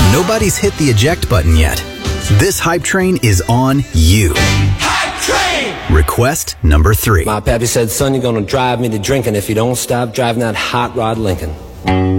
nobody's hit the eject button yet. This hype train is on you. Hype train! Request number 3. My pappy said, son, you're gonna drive me to drinking if you don't stop driving that hot rod Lincoln.